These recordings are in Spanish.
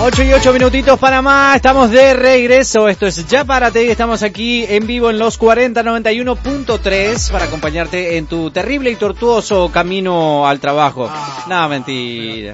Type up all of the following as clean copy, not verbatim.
8 minutitos Panamá, estamos de regreso, esto es Ya Párate, estamos aquí en vivo en los 4091.3 para acompañarte en tu terrible y tortuoso camino al trabajo. No, mentira.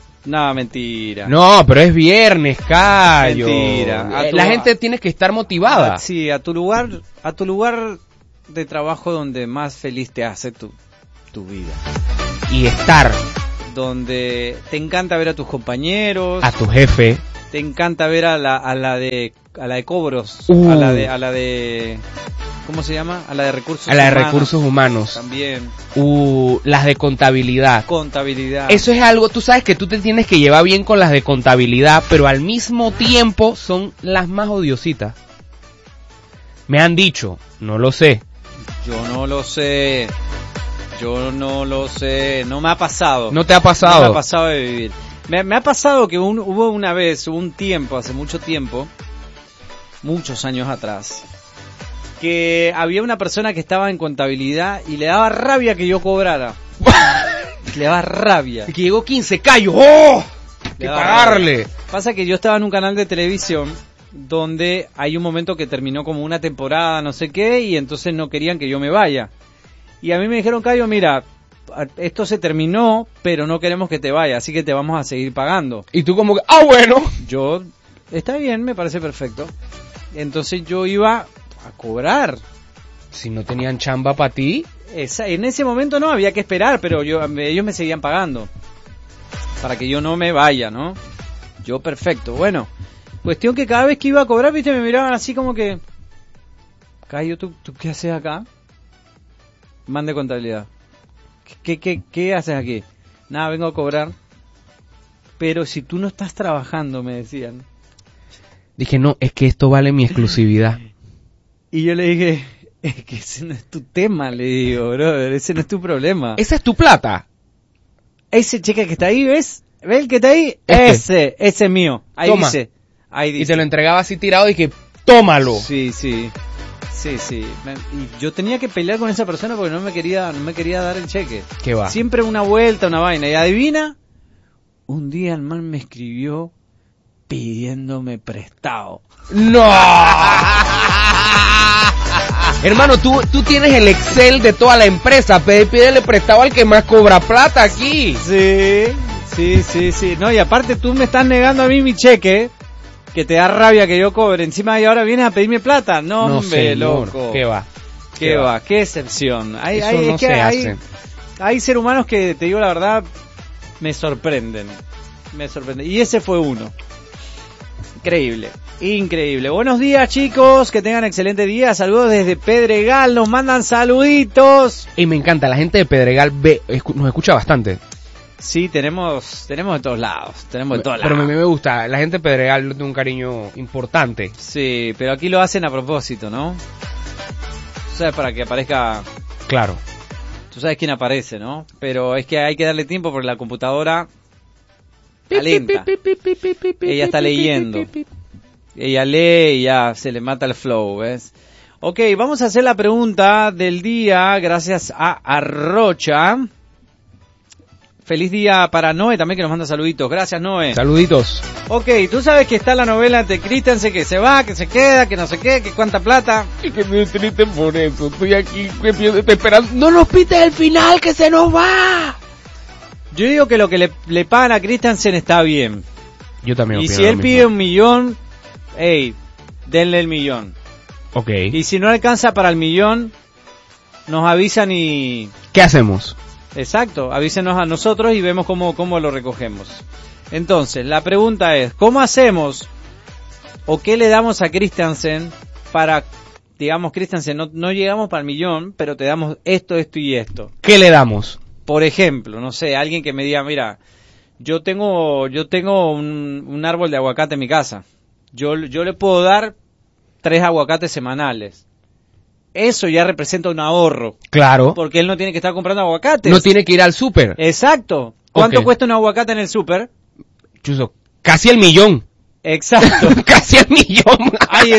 No, pero es viernes, Cayo. Mentira. La gente tiene que estar motivada. Sí, a tu lugar de trabajo donde más feliz te hace tu vida. Y estar. Donde te encanta ver a tus compañeros, a tu jefe, te encanta ver a la de cobros, a la de ¿cómo se llama? A la de recursos humanos. A la de recursos humanos. También. Las de contabilidad. Contabilidad. Eso es algo, tú sabes que tú te tienes que llevar bien con las de contabilidad, pero al mismo tiempo son las más odiositas. Me han dicho, no lo sé. Yo no lo sé, no me ha pasado. ¿No te ha pasado? No me ha pasado de vivir. Me ha pasado que hubo un tiempo, hace mucho tiempo, muchos años atrás, que había una persona que estaba en contabilidad y le daba rabia que yo cobrara. Le daba rabia. Que llegó 15, Cayo. ¡Oh! Que pagarle. Rabia. Pasa que yo estaba en un canal de televisión donde hay un momento que terminó como una temporada, no sé qué, y entonces no querían que yo me vaya. Y a mí me dijeron, Cayo, mira, esto se terminó, pero no queremos que te vayas, así que te vamos a seguir pagando. Y tú como que, bueno. Yo, está bien, me parece perfecto. Entonces yo iba a cobrar. Si no tenían chamba para ti. En ese momento no, había que esperar, pero ellos me seguían pagando. Para que yo no me vaya, ¿no? Yo perfecto. Bueno, cuestión que cada vez que iba a cobrar, viste, me miraban así como que... Cayo, ¿tú qué haces acá? Man de contabilidad. ¿Qué haces aquí? Nada, vengo a cobrar. Pero si tú no estás trabajando, me decían. Dije, no, es que esto vale mi exclusividad. Y yo le dije, es que ese no es tu tema, le digo, brother, ese no es tu problema. ¿Esa es tu plata? Ese cheque que está ahí, ¿ves? ¿Ves el que está ahí? Ese es mío. Ahí Toma. dice. Ahí dice. Y te lo entregaba así tirado y que, tómalo. Sí. Y yo tenía que pelear con esa persona porque no me quería dar el cheque. ¿Qué va? Siempre una vuelta, una vaina. Y adivina, un día el man me escribió pidiéndome prestado. ¡No! Hermano, tú tienes el Excel de toda la empresa. Pídele prestado al que más cobra plata aquí. Sí. No, y aparte tú me estás negando a mí mi cheque, que te da rabia que yo cobre. Encima y ahora vienes a pedirme plata. No, hombre, señor. loco. ¿Qué va? Qué excepción. Hay hace. Hay seres humanos que, te digo la verdad, me sorprenden. Y ese fue uno. Increíble. Buenos días, chicos, que tengan excelente día. Saludos desde Pedregal, nos mandan saluditos. Y me encanta, la gente de Pedregal nos escucha bastante. Sí, tenemos de todos lados, Pero a mí me gusta, la gente de Pedregal tiene un cariño importante. Sí, pero aquí lo hacen a propósito, ¿no? Tú sabes, para que aparezca... Claro. Tú sabes quién aparece, ¿no? Pero es que hay que darle tiempo porque la computadora está lenta. Ella está leyendo. Ella lee y ya se le mata el flow, ¿ves? Ok, vamos a hacer la pregunta del día gracias a Arrocha. Feliz día para Noé también, que nos manda saluditos. Gracias, Noé. Saluditos. Ok, tú sabes que está la novela de Christensen, que se va, que se queda, que no sé qué, que cuánta plata. Y que me tristen por eso. Estoy aquí esperando. No nos pites el final, que se nos va. Yo digo que lo que le pagan a Christensen está bien. Yo también Y opino si lo él mismo. pide $1 millón, denle el millón. Ok. Y si no alcanza para el millón, nos avisan y... ¿Qué hacemos? Exacto, avísenos a nosotros y vemos cómo lo recogemos. Entonces, la pregunta es, ¿cómo hacemos o qué le damos a Christensen para, digamos, Christensen, no llegamos para el millón, pero te damos esto y esto? ¿Qué le damos? Por ejemplo, no sé, alguien que me diga, mira, yo tengo un árbol de aguacate en mi casa. Yo le puedo dar 3 aguacates semanales. Eso ya representa un ahorro. Claro. Porque él no tiene que estar comprando aguacates. No tiene que ir al súper. Exacto. ¿Cuánto Ok. cuesta un aguacate en el súper? Chuzo, casi el millón. Exacto. Casi el millón. Ahí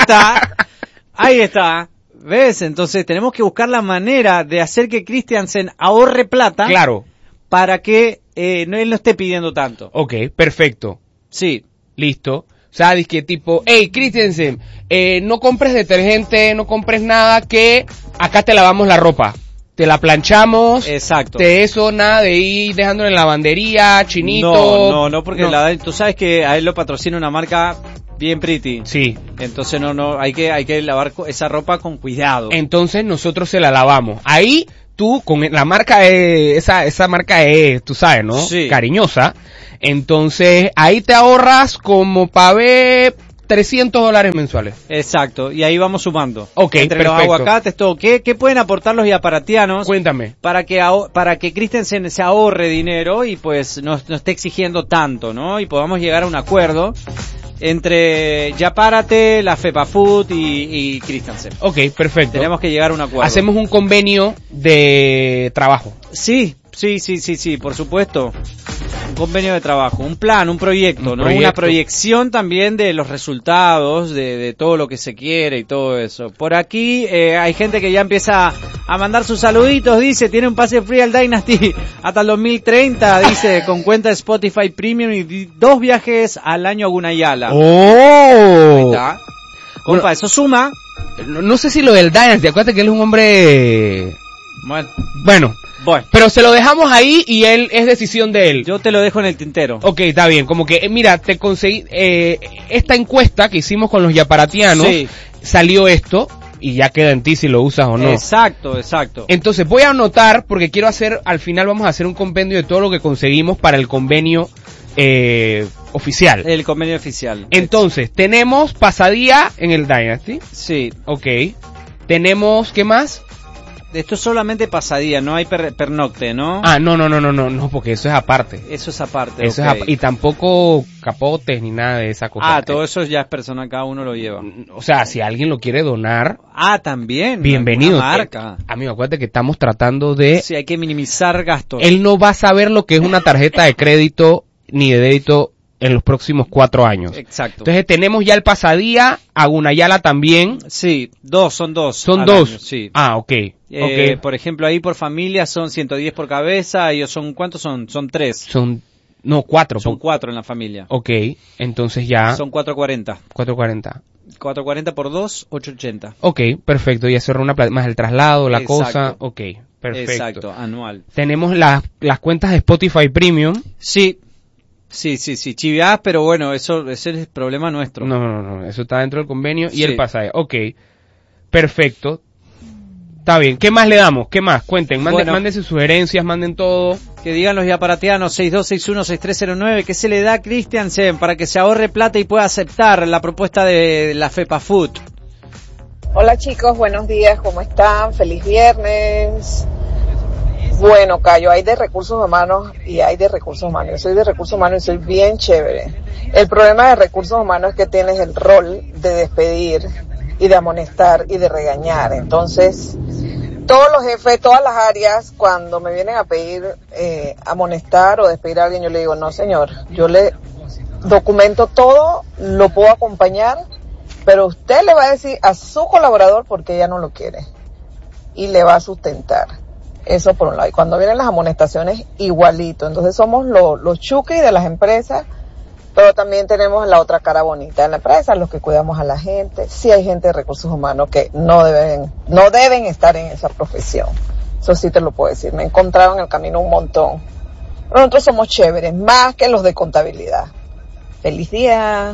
está. ¿Ves? Entonces tenemos que buscar la manera de hacer que Christensen ahorre plata. Claro. Para que él no esté pidiendo tanto. Ok, perfecto. Sí. Listo. O sea, dizque tipo, hey, Christensen, no compres detergente, no compres nada, que acá te lavamos la ropa. Te la planchamos. Exacto. De eso, nada de ir dejándolo en la lavandería, chinito. No, porque tú sabes que a él lo patrocina una marca bien pretty. Sí. Entonces hay que lavar esa ropa con cuidado. Entonces nosotros se la lavamos. Ahí tú, con la marca esa marca es, tú sabes, ¿no? Sí. Cariñosa. Entonces ahí te ahorras como para ver $300 mensuales. Exacto, y ahí vamos sumando. Ok, entre perfecto. los aguacates, todo. ¿Qué pueden aportar los yaparatianos? Cuéntame. Para que Christensen se ahorre dinero y pues no esté exigiendo tanto, ¿no? Y podamos llegar a un acuerdo entre Yapárate, la Fepa Food y Christensen. Ok, perfecto. Tenemos que llegar a un acuerdo. Hacemos un convenio de trabajo. Sí, por supuesto. Un convenio de trabajo, un plan, un proyecto, ¿no? Proyecto. Una proyección también de los resultados, de todo lo que se quiere y todo eso. Por aquí hay gente que ya empieza a mandar sus saluditos, dice, tiene un pase free al Dynasty hasta el 2030, dice, con cuenta de Spotify Premium y 2 viajes al año a Gunayala. ¡Oh! Ahí está. Compa, Bueno, eso suma. no sé si lo del Dynasty, acuérdate que él es un hombre... Bueno, pero se lo dejamos ahí y él es decisión de él. Yo te lo dejo en el tintero. Ok, está bien, como que, mira, te conseguí, esta encuesta que hicimos con los yaparatianos, Sí. salió esto, y ya queda en ti si lo usas o no. Exacto. Entonces voy a anotar, porque quiero hacer, al final vamos a hacer un compendio de todo lo que conseguimos para el convenio oficial. El convenio oficial. Entonces, tenemos pasadía en el Dynasty. Sí. Ok. Tenemos, ¿qué más? Esto es solamente pasadía, no hay pernocte, ¿no? Ah, no, porque eso es aparte. Eso es aparte, Eso ok. y tampoco capotes ni nada de esa cosa. Todo eso ya es personal, cada uno lo lleva. O sea, si alguien lo quiere donar, También. bienvenido. Una marca. Amigo, acuérdate que estamos tratando de... Sí, hay que minimizar gastos. Él no va a saber lo que es una tarjeta de crédito ni de débito en los próximos 4 años. Exacto. Entonces tenemos ya el pasadía, a Gunayala también. Sí, son dos. Son al 2. año, sí. Ok. Por ejemplo, ahí por familia son 110 por cabeza, ellos son, ¿cuántos son? Son 3. 4. Son 4 en la familia. Ok, entonces ya... Son 440. 440. 440 por 2, 880. Ok, perfecto, ya cerró una más el traslado, la Exacto. cosa. Ok, perfecto. Exacto, anual. Tenemos las cuentas de Spotify Premium. Sí, chiviadas, pero bueno, ese es el problema nuestro. No, eso está dentro del convenio y Sí. el pasaje. Ok, perfecto. Está bien, ¿qué más le damos? ¿Qué más? Cuenten, manden sus sugerencias, manden todo. Que digan los yaparatianos 6261-6309, ¿qué se le da a Christiansen para que se ahorre plata y pueda aceptar la propuesta de la Fepa Food? Hola chicos, buenos días, ¿cómo están? Feliz viernes. Bueno, Cayo, hay de recursos humanos y hay de recursos humanos. Yo soy de recursos humanos y soy bien chévere. El problema de recursos humanos es que tienes el rol de despedir y de amonestar y de regañar. Entonces, todos los jefes, todas las áreas, cuando me vienen a pedir amonestar o despedir a alguien, yo le digo, no señor, yo le documento todo, lo puedo acompañar, pero usted le va a decir a su colaborador porque ella no lo quiere y le va a sustentar. Eso por un lado. Y cuando vienen las amonestaciones, igualito. Entonces somos los chuquis de las empresas, pero también tenemos la otra cara bonita de la empresa, los que cuidamos a la gente. Sí hay gente de recursos humanos que no deben estar en esa profesión. Eso sí te lo puedo decir. Me he encontrado en el camino un montón. Pero nosotros somos chéveres, más que los de contabilidad. ¡Feliz día!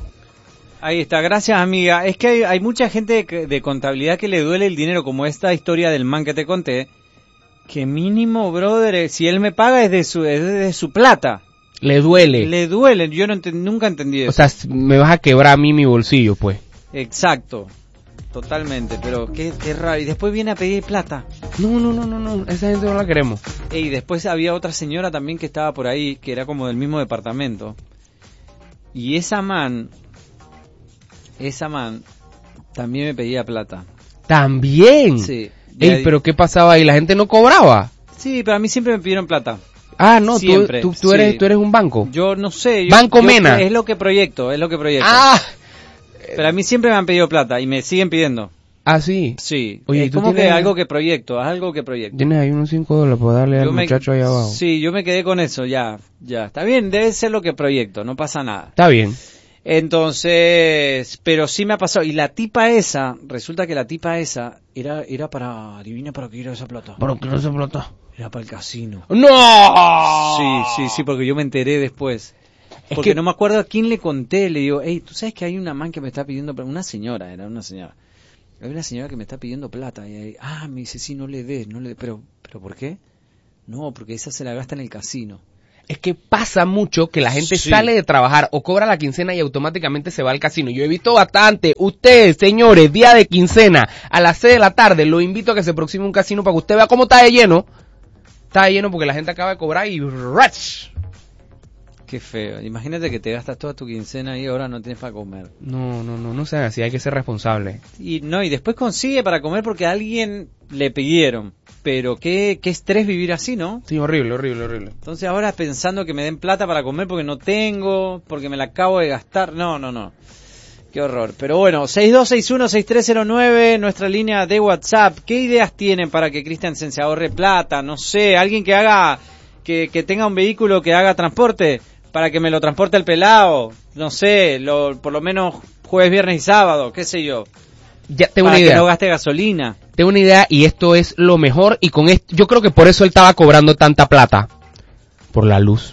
Ahí está, gracias amiga. Es que hay mucha gente de contabilidad que le duele el dinero, como esta historia del man que te conté. Que mínimo, brother, si él me paga es de su plata. Le duele. Le duele, yo nunca entendí eso. O sea, me vas a quebrar a mí mi bolsillo, pues. Exacto, totalmente, pero qué raro. Y después viene a pedir plata. No, esa gente no la queremos. Y después había otra señora también que estaba por ahí, que era como del mismo departamento. Y esa man también me pedía plata. ¿También? Sí. Ey, pero ¿qué pasaba ahí? ¿La gente no cobraba? Sí, pero a mí siempre me pidieron plata. Ah, no, Siempre, tú eres un banco. Yo no sé. Banco Mena. Es lo que proyecto. Ah. Pero a mí siempre me han pedido plata y me siguen pidiendo. Ah, sí. Sí, Oye, es ¿tú como que tienes- algo que proyecto, es algo que proyecto. Tienes ahí unos $5 para darle al muchacho ahí abajo. Sí, yo me quedé con eso, ya. Está bien, debe ser lo que proyecto, no pasa nada. Está bien. Entonces, pero sí me ha pasado. Y la tipa esa, resulta que la tipa esa era para, adivina para qué era esa plata. ¿Pero qué no se explotó? Era para el casino. ¡No! Sí, porque yo me enteré después. Es Porque que- no me acuerdo a quién le conté, le digo, hey, ¿tú sabes que hay una man que me está pidiendo plata? Una señora. Hay una señora que me está pidiendo plata. Y ahí, me dice, sí, no le des, pero ¿por qué? No, porque esa se la gasta en el casino. Es que pasa mucho que la gente Sí. sale de trabajar o cobra la quincena y automáticamente se va al casino. Yo he visto bastante. Ustedes, señores, día de quincena, a las 6 de la tarde, lo invito a que se aproxime un casino para que usted vea cómo está de lleno. Está de lleno porque la gente acaba de cobrar y... ¡rach! Qué feo. Imagínate que te gastas toda tu quincena y ahora no tienes para comer. No sean así, hay que ser responsable. Y después consigue para comer porque a alguien le pidieron. Pero qué estrés vivir así, ¿no? Sí, horrible. Entonces ahora pensando que me den plata para comer porque no tengo, porque me la acabo de gastar. No. Qué horror. Pero bueno, 6261-6309, nuestra línea de WhatsApp. ¿Qué ideas tienen para que Christiansen se ahorre plata? No sé, alguien que haga, que tenga un vehículo que haga transporte, para que me lo transporte el pelado. No sé, por lo menos jueves, viernes y sábado, qué sé yo. Ya tengo Para una idea. que no gaste gasolina. Tengo una idea y esto es lo mejor y con esto, yo creo que por eso él estaba cobrando tanta plata. Por la luz.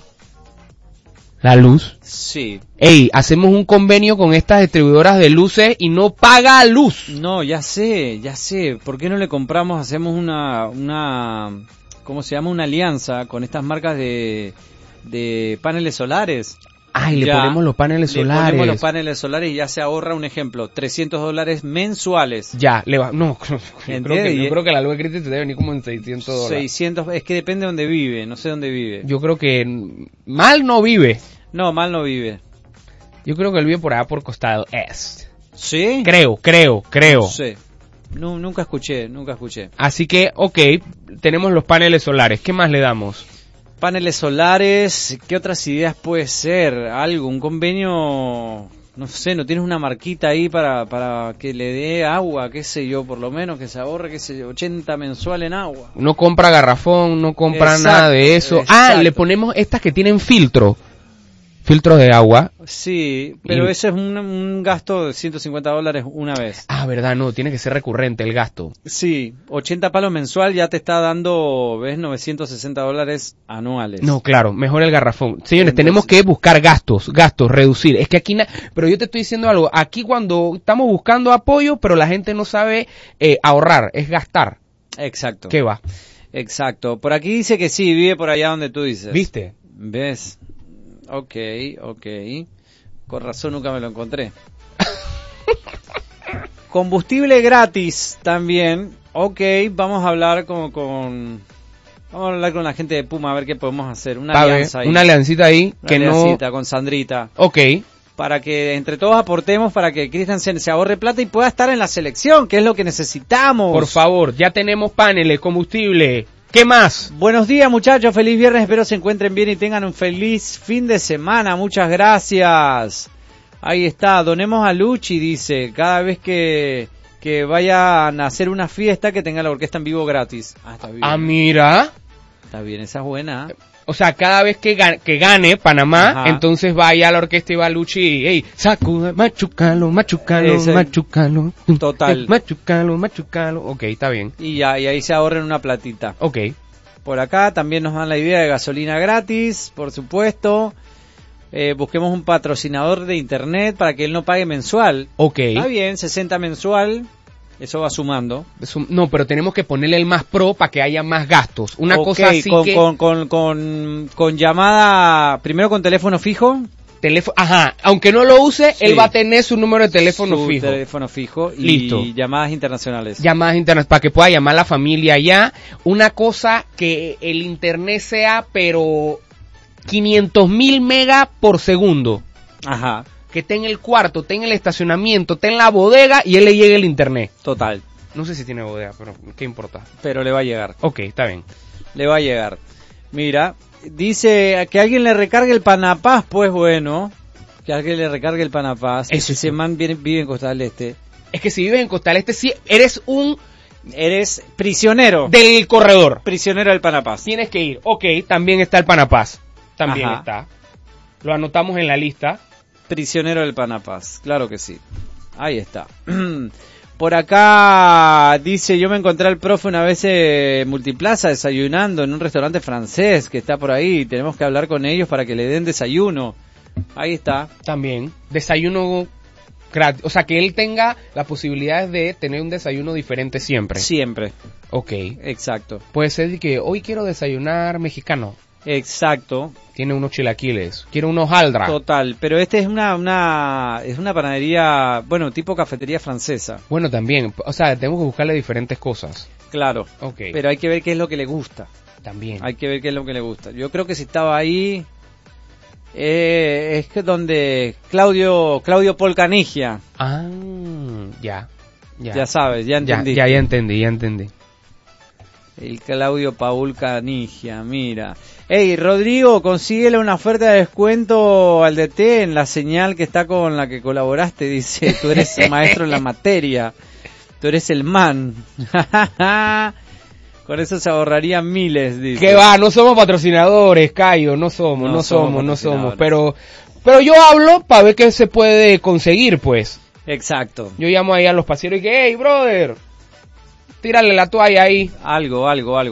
La luz. Sí. Ey, hacemos un convenio con estas distribuidoras de luces y no paga luz. No, ya sé. ¿Por qué no le compramos, hacemos una ¿cómo se llama? Una alianza con estas marcas de paneles solares? Ay, le Ya, ponemos los paneles Le solares. ponemos los paneles solares y ya se ahorra, un ejemplo, $300 mensuales. Ya, le va. No, yo ¿Entiendes? creo que la luz de Cristo te debe venir como en $600. 600, es que depende de dónde vive, no sé dónde vive. Yo creo que mal no vive. No, mal no vive. Yo creo que él vive por allá por Costa del Este. ¿Sí? Creo. No sé. Nunca escuché. Así que, ok, tenemos los paneles solares. ¿Qué más le damos? Paneles solares, ¿qué otras ideas puede ser? Algo, un convenio, no sé, ¿no tienes una marquita ahí para que le dé agua, qué sé yo, por lo menos que se ahorre, qué sé yo, 80 mensual en agua? No compra garrafón, no compra Exacto, nada de eso. exacto. Le ponemos estas que tienen filtros de agua. Sí, pero Y- ese es un gasto de $150 una vez. Ah, verdad, no, tiene que ser recurrente el gasto. Sí, 80 palos mensual ya te está dando, ¿ves? $960 anuales. No, claro, mejor el garrafón. Señores, Entonces- tenemos que buscar gastos, reducir. Es que aquí, pero yo te estoy diciendo algo, aquí cuando estamos buscando apoyo, pero la gente no sabe ahorrar, es gastar. Exacto. ¿Qué va? Exacto. Por aquí dice que sí, vive por allá donde tú dices. ¿Viste? ¿Ves? Ok. Con razón nunca me lo encontré. Combustible gratis también. Ok, vamos a hablar vamos a hablar con la gente de Puma a ver qué podemos hacer. Una A ver, alianza ahí. una aliancita ahí Una que aliancita con Sandrita. no... Ok, Para que entre todos aportemos para que Christiansen se ahorre plata y pueda estar en la selección, que es lo que necesitamos. por favor, ya tenemos paneles, combustible. ¿Qué más? Buenos días muchachos, feliz viernes, espero se encuentren bien y tengan un feliz fin de semana, muchas gracias. Ahí está, donemos a Luchi, dice, cada vez que vayan a hacer una fiesta que tenga la orquesta en vivo gratis. Está bien. Ah, mira. Está bien, esa es buena. O sea, cada vez que gane Panamá, Ajá. entonces vaya a la orquesta y va Luchi y, ey, sacuda, machucalo, Ese- machucalo. Total. Machucalo. Ok, está bien. Y ahí se ahorren una platita. Ok. Por acá también nos dan la idea de gasolina gratis, por supuesto. Busquemos un patrocinador de internet para que él no pague mensual. Ok. Está bien, 60 mensual, eso va sumando. No, pero tenemos que ponerle el más pro para que haya más gastos. Una Ok, cosa así que... con llamada, primero con teléfono fijo. Ajá, aunque no lo use, Sí. él va a tener su número de teléfono su fijo. teléfono fijo y Listo. llamadas internacionales. Llamadas internet para que pueda llamar a la familia allá. Una cosa que el internet sea, pero 500.000 megas por segundo. Ajá, Que esté en el cuarto, esté en el estacionamiento, esté en la bodega y él le llegue el internet. total, No sé si tiene bodega, pero ¿qué importa? pero le va a llegar. Ok, está bien. Le va a llegar. Mira, dice que alguien le recargue el Panapaz, pues bueno, que alguien le recargue el Panapaz. Eso Ese sí. man vive en Costa del Este. Es que si vives en Costa del Este, sí, eres Eres prisionero. del corredor. Prisionero del Panapaz. Tienes que ir. Ok, también está el Panapaz. También Ajá. está. Lo anotamos en la lista. Prisionero del Panapaz, claro que sí. Ahí está. Por acá dice, yo me encontré al profe una vez en Multiplaza desayunando en un restaurante francés que está por ahí. Tenemos que hablar con ellos para que le den desayuno. Ahí está. También. Desayuno gratis. O sea, que él tenga las posibilidades de tener un desayuno diferente siempre. Siempre. Ok. Exacto. Puede ser de que hoy quiero desayunar mexicano. Exacto. Tiene unos chilaquiles. Quiero unos hojaldra. Total. Pero este es una panadería, bueno, tipo cafetería francesa. Bueno, también. O sea, tenemos que buscarle diferentes cosas. Claro. Ok. Pero hay que ver qué es lo que le gusta. También. Hay que ver qué es lo que le gusta. Yo creo que si estaba ahí, es que donde Claudio Polcanigia. Ah, ya. Ya sabes, ya entendí. Ya entendí. El Claudio Paul Canigia, mira. Ey, Rodrigo, consíguele una oferta de descuento al DT en la señal que está con la que colaboraste, dice. Tú eres el maestro en la materia. Tú eres el man. Con eso se ahorrarían miles, dice. Que va, no somos patrocinadores, Cayo, no somos. Pero yo hablo para ver qué se puede conseguir, pues. Exacto. Yo llamo ahí a los paseros y que, hey, brother, tírale la toalla ahí. Algo.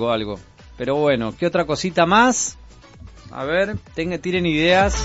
Pero bueno, ¿qué otra cosita más? A ver, tiren ideas.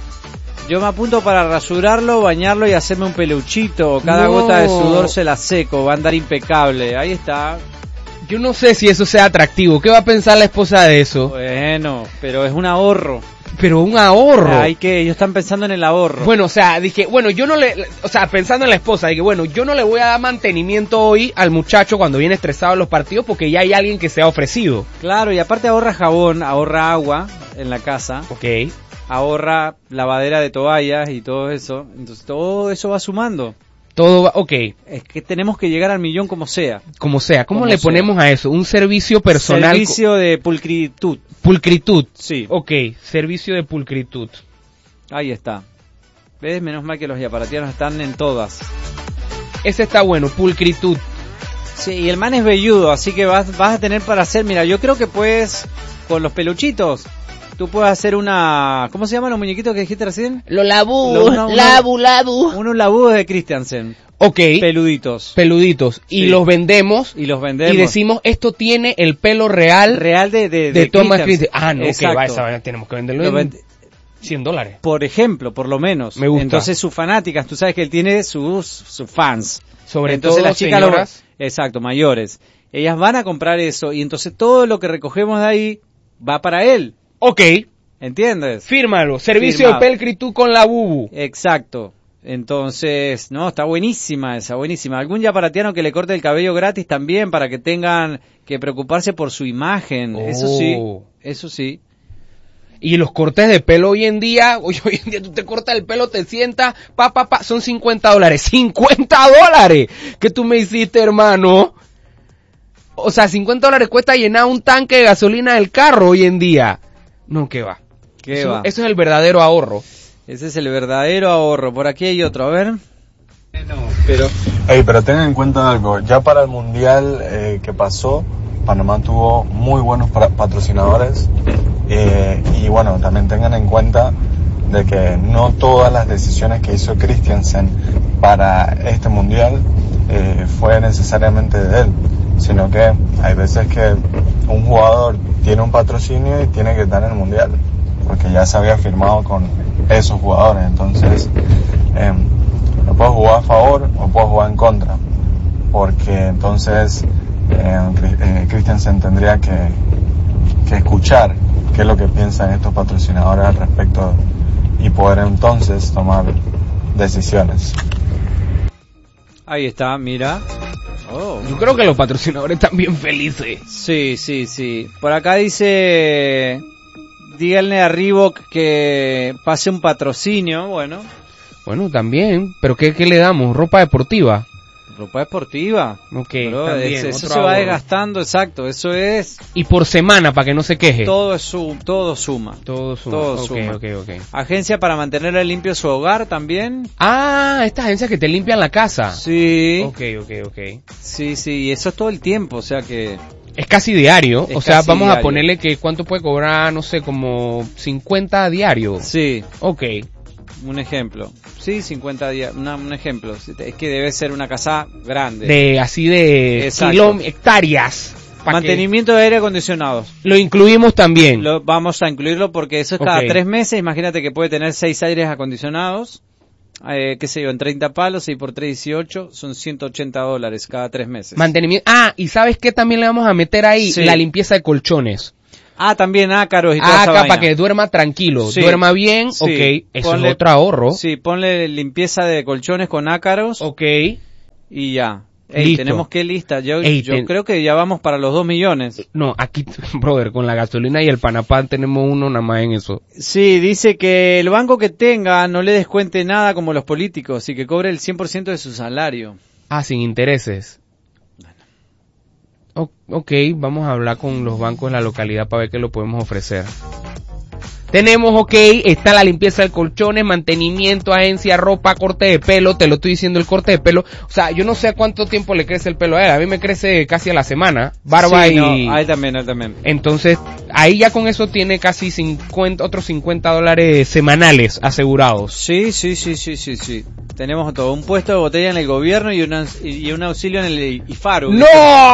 Yo me apunto para rasurarlo, bañarlo y hacerme un peluchito. Cada gota de sudor se la seco, va a andar impecable. Ahí está. Yo no sé si eso sea atractivo. ¿Qué va a pensar la esposa de eso? Bueno, pero es un ahorro. Pero un ahorro. Ellos están pensando en el ahorro. Bueno, o sea, dije, bueno, pensando en la esposa, dije, bueno, yo no le voy a dar mantenimiento hoy al muchacho cuando viene estresado en los partidos porque ya hay alguien que se ha ofrecido. Claro, y aparte ahorra jabón, ahorra agua en la casa. Ok. Ahorra lavadera de toallas y todo eso. Entonces todo eso va sumando. Todo va, ok. Es que tenemos que llegar al millón como sea. Como sea. ¿Cómo le ponemos a eso? Un servicio personal. Servicio de pulcritud. Pulcritud. Sí. Ok, servicio de pulcritud. Ahí está. ¿Ves? Menos mal que los yaparatianos están en todas. Ese está bueno, pulcritud. Sí, y el man es velludo, así que vas a tener para hacer, mira, yo creo que puedes, con los peluchitos, tú puedes hacer una... ¿Cómo se llaman los muñequitos que dijiste recién? Los labú, labu. Unos labús de Christiansen. Ok. Peluditos. Y Sí. los vendemos. Y los vendemos. Y decimos, esto tiene el pelo real de Thomas Christiansen. Christiansen. Ah, no, Exacto. que va, esa vaina tenemos que venderlo en $100. Por ejemplo, por lo menos. Me gusta. Entonces sus fanáticas, tú sabes que él tiene sus fans. Sobre entonces todo las chicas señoras. Exacto, mayores. Ellas van a comprar eso y entonces todo lo que recogemos de ahí va para él. Ok. ¿Entiendes? Fírmalo. Servicio Firmado. de pelcritud con la bubu. Exacto. Entonces, no, está buenísima esa, buenísima. Algún yaparatiano que le corte el cabello gratis también para que tengan que preocuparse por su imagen. Eso sí. Y los cortes de pelo hoy en día tú te cortas el pelo, te sientas, son $50. $50 que tú me hiciste, hermano. O sea, $50 cuesta llenar un tanque de gasolina del carro hoy en día. No, ¿qué va? Eso es el verdadero ahorro. Ese es el verdadero ahorro. Por aquí hay otro, a ver. Pero tengan en cuenta algo, ya para el mundial que pasó, Panamá tuvo muy buenos patrocinadores y bueno, también tengan en cuenta de que no todas las decisiones que hizo Christiansen para este mundial fue necesariamente de él, sino que hay veces que un jugador tiene un patrocinio y tiene que estar en el mundial, porque ya se había firmado con esos jugadores, entonces no puedes jugar a favor o puedes jugar en contra, porque entonces Christiansen tendría que escuchar qué es lo que piensan estos patrocinadores al respecto y poder entonces tomar decisiones. Ahí está, mira. Oh. Yo creo que los patrocinadores están bien felices. Sí. Por acá dice, díganle a Reebok que pase un patrocinio, bueno. Bueno, también, pero ¿qué le damos? ¿Ropa deportiva? Ropa deportiva. Ok, Bro, también, eso otro se va ahorro. desgastando, exacto. Eso es. Y por semana, para que no se queje. Todo suma. Todo suma. Todo Ok, suma. ok. Agencia para mantenerle limpio su hogar también. Ah, estas agencias que te limpian la casa. Sí. Ok. Sí, y eso es todo el tiempo, o sea que. Es casi diario, Es o sea, casi vamos a diario. ponerle que cuánto puede cobrar, no sé, como 50 diario. Sí, Ok. un ejemplo. Sí, 50 días, un ejemplo. Es que debe ser una casa grande. De así de Exacto. hectáreas. Pa' que Mantenimiento de aire acondicionado. lo incluimos también. Vamos a incluirlo porque eso es cada Ok. 3 meses. Imagínate que puede tener 6 aires acondicionados. Qué sé yo, en 30 palos, 6 por 3, 18, son $180 cada 3 meses. Mantenimiento. Ah, y ¿sabes qué también le vamos a meter ahí? Sí. La limpieza de colchones. También ácaros y toda esa Acá vaina. para que duerma tranquilo, Sí. duerma bien, Sí. ok. Eso Ponle- es otro ahorro. Sí, ponle limpieza de colchones con ácaros Ok. y ya. Ey, Listo. tenemos que lista. Yo Ey, creo que ya vamos para los 2 millones. No, aquí, brother, con la gasolina y el panapán tenemos uno nada más en eso. Sí, dice que el banco que tenga no le descuente nada como los políticos y que cobre el 100% de su salario. Ah, sin intereses. Ok, vamos a hablar con los bancos de la localidad para ver qué lo podemos ofrecer. Tenemos, ok, está la limpieza de colchones, mantenimiento, agencia, ropa, corte de pelo, te lo estoy diciendo el corte de pelo. O sea, yo no sé a cuánto tiempo le crece el pelo a él, a mí me crece casi a la semana, barba Sí, y... no, ahí también. Entonces, ahí ya con eso tiene casi otros $50 semanales asegurados. Sí. Tenemos todo, un puesto de botella en el gobierno y un auxilio en el IFARU. ¡No!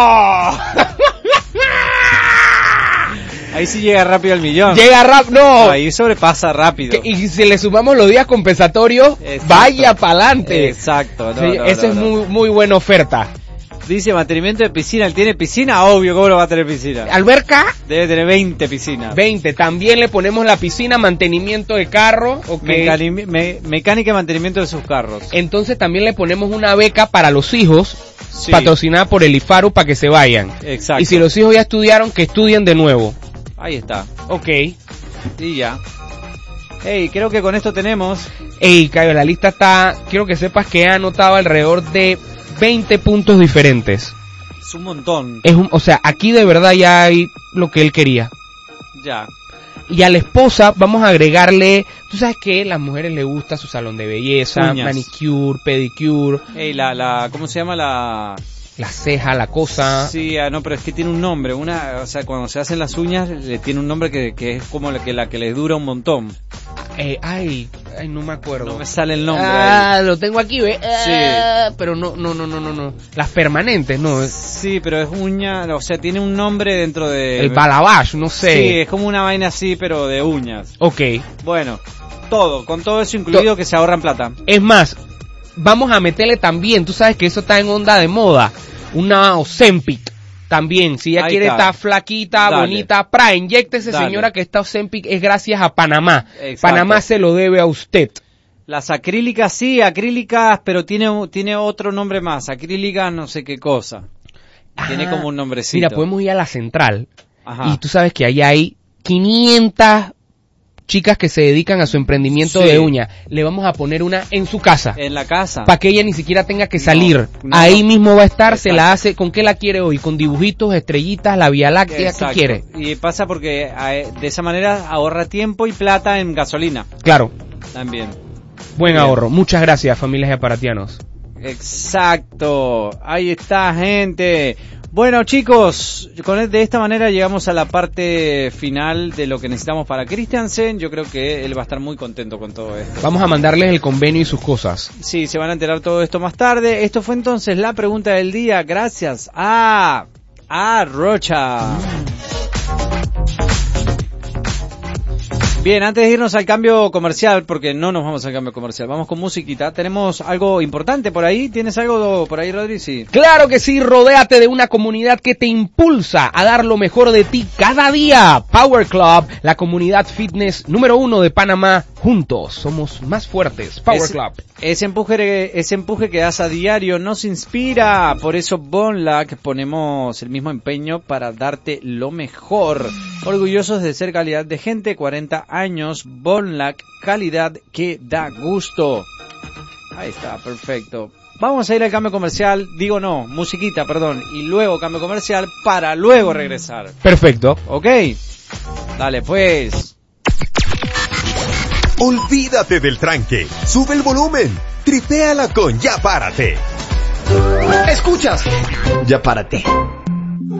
Ahí sí llega rápido al millón. Llega no. Ahí sobrepasa rápido. Y si le sumamos los días compensatorios, Exacto. vaya pa'lante. Exacto. Sí, esa es muy buena oferta. Dice mantenimiento de piscina. ¿Él tiene piscina? Obvio, ¿cómo no va a tener piscina? Alberca, Debe tener 20 piscinas. 20. También le ponemos la piscina, mantenimiento de carro. Ok. Mecánica y mantenimiento de sus carros. Entonces también le ponemos una beca para los hijos, Sí. patrocinada por el IFARU para que se vayan. Exacto. Y si los hijos ya estudiaron, que estudien de nuevo. Ahí está. Ok. Y ya. Hey, creo que con esto tenemos. Ey, Cayo, la lista está, quiero que sepas que he anotado alrededor de 20 puntos diferentes. Es un montón. O sea, aquí de verdad ya hay lo que él quería. Ya. Y a la esposa vamos a agregarle, tú sabes que a las mujeres les gusta su salón de belleza, Uñas. manicure, pedicure, Hey, ¿cómo se llama la? la ceja, la cosa. Sí, no, pero es que tiene un nombre. O sea, cuando se hacen las uñas, le tiene un nombre que es como la que les dura un montón. Ay, no me acuerdo. No me sale el nombre. ahí. Lo tengo aquí, ¿ve? Pero no. Las permanentes, no. Sí, pero es uña, o sea, tiene un nombre dentro de... El balabash, no sé. Sí, es como una vaina así, pero de uñas. Ok. Bueno, con todo eso incluido que se ahorran plata. Es más, vamos a meterle también, tú sabes que eso está en onda de moda, una Ozempic. También, si ella Ahí quiere está. estar flaquita, Dale. bonita, inyéctese, Dale. señora, que esta Ozempic es gracias a Panamá. Exacto. Panamá se lo debe a usted. Las acrílicas sí, pero tiene otro nombre más, acrílicas no sé qué cosa. Tiene como un nombrecito. Mira, podemos ir a la central. Ajá. Y tú sabes que ahí hay 500 chicas que se dedican a su emprendimiento Sí. de uña. Le vamos a poner una en su casa. En la casa. Para que ella ni siquiera tenga que salir. no, Ahí mismo va a estar, Exacto. se la hace. ¿Con qué la quiere hoy? ¿Con dibujitos, estrellitas, la Vía Láctea? Exacto. ¿Qué quiere? Y pasa porque de esa manera ahorra tiempo y plata en gasolina Claro, también. buen Bien. ahorro. Muchas gracias, familias de aparatianos. Exacto, ahí está, gente. Bueno, chicos, de esta manera llegamos a la parte final de lo que necesitamos para Christiansen. Yo creo que él va a estar muy contento con todo esto. Vamos a mandarles el convenio y sus cosas. Sí, se van a enterar todo esto más tarde. Esto fue entonces la pregunta del día, gracias a Rocha. Bien, antes de irnos al cambio comercial, porque no nos vamos al cambio comercial, vamos con musiquita. Tenemos algo importante por ahí. ¿Tienes algo por ahí, Rodri? Sí. Claro que sí, rodéate de una comunidad que te impulsa a dar lo mejor de ti cada día. Power Club, la comunidad fitness número 1 de Panamá. Juntos somos más fuertes. Power Club. Ese empuje que das a diario nos inspira. Por eso Bonlac ponemos el mismo empeño para darte lo mejor. Orgullosos de ser calidad de gente, 40 años, Bonlac, calidad que da gusto. Ahí está, perfecto. Vamos a ir al cambio comercial, musiquita, perdón, y luego cambio comercial para luego regresar. Perfecto. ¿Ok? Dale, pues. Olvídate del tranque, sube el volumen, tripéala con Ya Párate. Escuchas, Ya Párate.